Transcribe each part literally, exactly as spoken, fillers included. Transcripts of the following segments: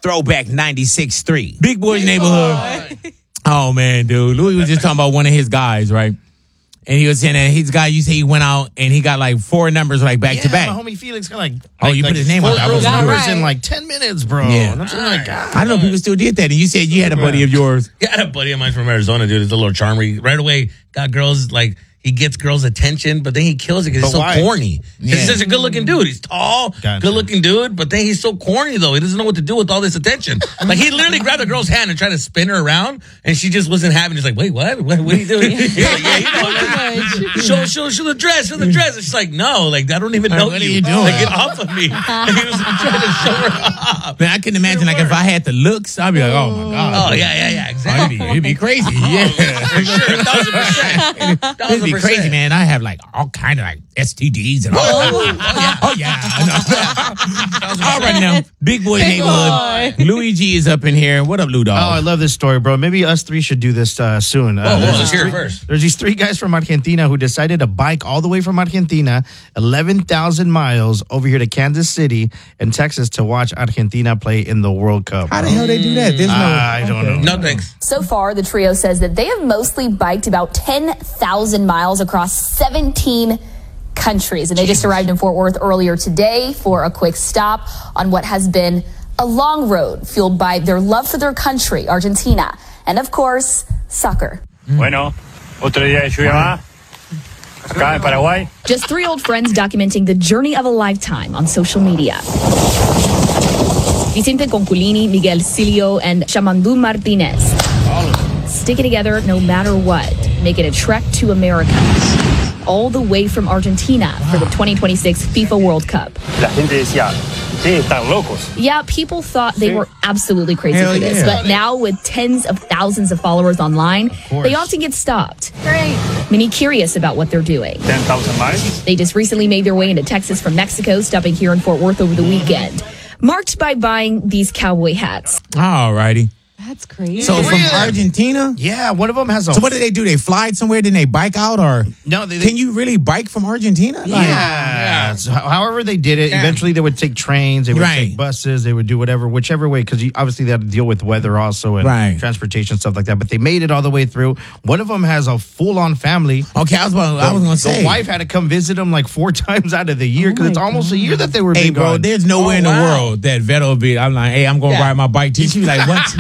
Throwback ninety-six three. Big Boy's Neighborhood. Oh, man, dude. Louis was just talking about one of his guys, right? And he was saying that his guy, you say he went out and he got like four numbers like back yeah, to back. My homie Felix got like, oh, like, you like put his name four out. girls' I was numbers right. in like ten minutes, bro. Yeah. And I'm just like, God. I don't know if people still did that. And you said you had a buddy of yours. Yeah, I had a buddy of mine from Arizona, dude. He's a little charmer. Right away, got girls like. He gets girls' attention, but then he kills it because he's so why? corny. Yeah. He's such a good-looking dude. He's tall, Gotcha. good-looking dude, but then he's so corny, though. He doesn't know what to do with all this attention. Like, he literally grabbed a girl's hand and tried to spin her around, and she just wasn't having it. She's like, wait, what? What, what are you doing? He's like, yeah, you know, like, show, show, show the dress, show the dress. And she's like, no, like, I don't even know what you. are you doing? Like, get off of me. And he was trying to show her off. Man, I can imagine, like, if I had the looks, I'd be like, oh, my God. Oh, yeah, yeah, yeah, Oh, exactly. it'd, be, it'd be crazy. Yeah. For sure, a thousand percent. It'd Thousand be crazy, percent. man. I have, like, all kind of, like, S T Ds and all that. Oh, yeah. I know. All right, now. Big Boy Neighborhood. Louis G is up in here. What up, Lou Dog? Oh, I love this story, bro. Maybe us three should do this uh, soon. Uh, Whoa, whoa, there's let's these hear it three- first. There's these three guys from Argentina who decided to bike all the way from Argentina, eleven thousand miles over here to Kansas City and Texas to watch Argentina play in the World Cup. How the hell they do that? There's no. I don't know. No thanks. So far, the trio says that they have mostly biked about ten thousand miles across seventeen countries. And they just arrived in Fort Worth earlier today for a quick stop on what has been a long road fueled by their love for their country, Argentina, and of course, soccer. Bueno, otro día de lluvia más. Acá en Paraguay. Just three old friends documenting the journey of a lifetime on social media. Vicente Conculini, Miguel Cilio, and Shamandu Martinez. Sticking together no matter what, making a trek to America. All the way from Argentina for the twenty twenty-six FIFA World Cup. La gente decía, ustedes están locos. Yeah, people thought they were absolutely crazy Hell for this, yeah. but now with tens of thousands of followers online, they often get stopped. Great. Many curious about what they're doing. ten thousand miles. They just recently made their way into Texas from Mexico, stopping here in Fort Worth over the weekend. Marked by buying these cowboy hats. All righty. That's crazy. So from Argentina? Yeah, one of them has a. So what do they do? They fly somewhere, then they bike out, or No, they- they- can you really bike from Argentina? Like, Yeah. So, however they did it, Yeah. eventually they would take trains, they would Right. take buses, they would do whatever, whichever way, because obviously they had to deal with weather also and Right. transportation, stuff like that. But they made it all the way through. One of them has a full-on family. Okay, I was about, I was gonna say, The wife had to come visit them like four times out of the year because Oh it's my almost a year that they were hey, been bro, gone. there's nowhere Oh, in the wow. world that Vettel will be. I'm like, hey, I'm gonna Yeah. ride my bike. She be like, what?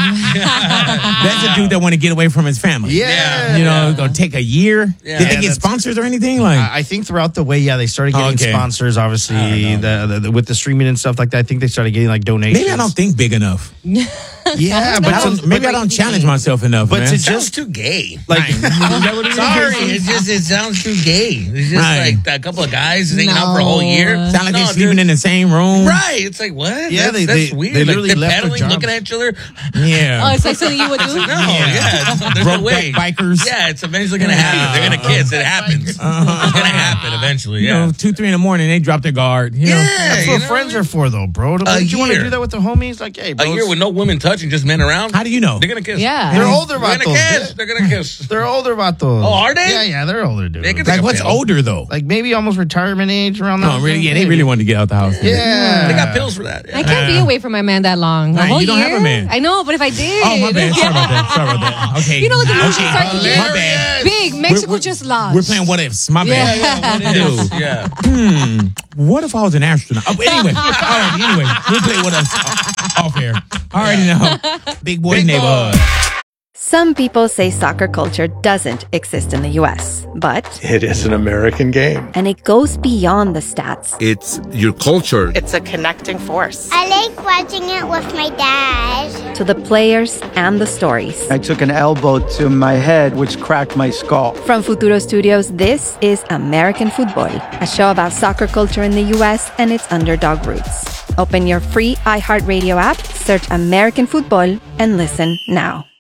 That's a dude that want to get away from his family. Yeah. You know, it's gonna take a year. Yeah. Did they Yeah, get that's- sponsors or anything? Like, I I think throughout the way, yeah, they started getting Okay. sponsors. Obviously, the, the, the- with the streaming and stuff like that, I think they started getting like donations. maybe I don't think big enough. Yeah, But but I don't, to- maybe but I don't like- challenge myself enough, But man. to It sounds just too gay. like, Sorry, it's just it sounds too gay. It's just Right. like a couple of guys hanging out for a whole year. No. Sound like No, they're sleeping dude. in the same room. Right. It's like what? Yeah, that's, they- that's they- weird. they like literally they're left their pedaling, jobs. looking at each other. Yeah. Oh, it's like something you would do? No, yeah, there's no Broke way. back bikers. Yeah, it's eventually gonna happen. They're gonna kiss. It happens. It's gonna happen eventually. You Yeah. know, two, three in the morning, they drop their guard. You know? Yeah, That's you what know? friends are for, though, bro. Don't you want to year. do that with the homies? Like, hey, bro, A year with no women touching, just men around. How do you know? They're gonna kiss. Yeah. they're older They're gonna vatos. kiss. They're gonna kiss. They're older vatos. Oh, are they? Yeah, yeah, they're older, dude. They can Like, take a what's pill. older, though? Like maybe almost retirement age around that. No, really, yeah, they really wanted to get out the house. Yeah, They got pills for that. I can't be away from my man that long. A Right, whole you don't year? have a man. I know, but if I did. Oh, my bad. Sorry about that. Sorry about that. Okay. You know, like the Okay. emotions start to get My bad. big. Mexico We're- just lost. We're playing what ifs. My bad. Yeah, what it is. Yeah. What if I was an astronaut? Oh, anyway, all right. Anyway, we'll play what ifs off, off air. All right, now, Big Boy Big Neighborhood. Some people say soccer culture doesn't exist in the U S, but It is an American game. and it goes beyond the stats. It's your culture. It's a connecting force. I like watching it with my dad. To the players and the stories. I took an elbow to my head, which cracked my skull. From Futuro Studios, this is American Football, a show about soccer culture in the U S and its underdog roots. Open your free iHeartRadio app, search American Football, and listen now.